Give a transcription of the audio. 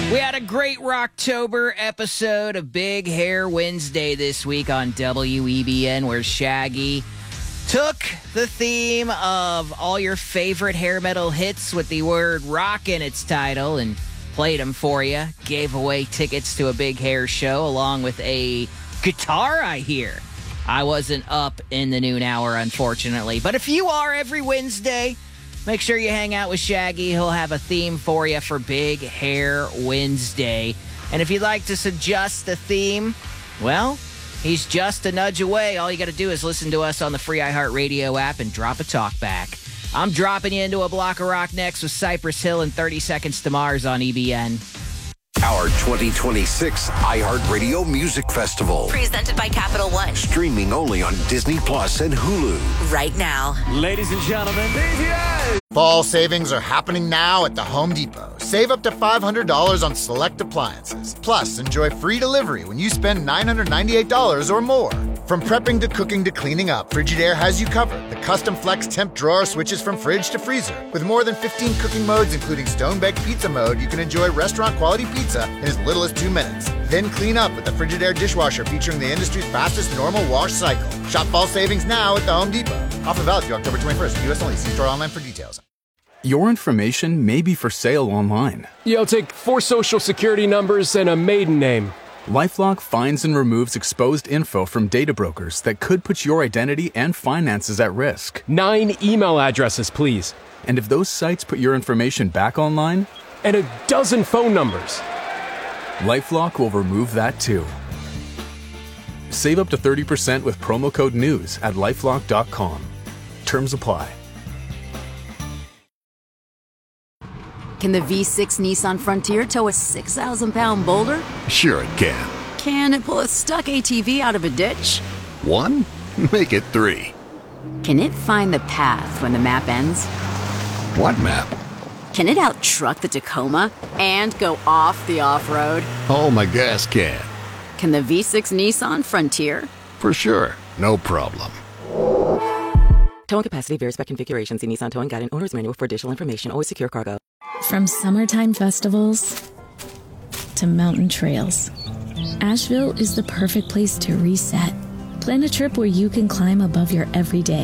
We had a great Rocktober episode of Big Hair Wednesday this week on WEBN, where Shaggy took the theme of all your favorite hair metal hits with the word rock in its title and played them for you. Gave away tickets to a Big Hair show along with a guitar, I hear. I wasn't up in the noon hour, unfortunately. But if you are every Wednesday, make sure you hang out with Shaggy. He'll have a theme for you for Big Hair Wednesday. And if you'd like to suggest a theme, well, he's just a nudge away. All you got to do is listen to us on the free iHeartRadio app and drop a talk back. I'm dropping you into a block of rock next with Cypress Hill and 30 Seconds to Mars on EBN. Our 2026 iHeartRadio Music Festival. Presented by Capital One. Streaming only on Disney Plus and Hulu. Right now. Ladies and gentlemen, BTS! Fall savings are happening now at the Home Depot. Save up to $500 on select appliances. Plus, enjoy free delivery when you spend $998 or more. From prepping to cooking to cleaning up, Frigidaire has you covered. The custom flex temp drawer switches from fridge to freezer. With more than 15 cooking modes, including stone-baked pizza mode, you can enjoy restaurant-quality pizza in as little as 2 minutes. Then clean up with the Frigidaire dishwasher featuring the industry's fastest normal wash cycle. Shop fall savings now at the Home Depot. Offer valid through October 21st. U.S. only. See store online for details. Your information may be for sale online. Yo, take 4 social security numbers and a maiden name. LifeLock finds and removes exposed info from data brokers that could put your identity and finances at risk. 9 email addresses, please. And if those sites put your information back online? And a dozen phone numbers. LifeLock will remove that too. Save up to 30% with promo code NEWS at LifeLock.com. Terms apply. Can the V6 Nissan Frontier tow a 6,000-pound boulder? Sure it can. Can it pull a stuck ATV out of a ditch? 1? Make it 3. Can it find the path when the map ends? What map? Can it out-truck the Tacoma and go off the off-road? Oh, my gas can. Can the V6 Nissan Frontier? For sure. No problem. Towing capacity varies by configuration. See Nissan Towing Guide and Owner's Manual for additional information. Always secure cargo. From summertime festivals to mountain trails, Asheville is the perfect place to reset. Plan a trip where you can climb above your everyday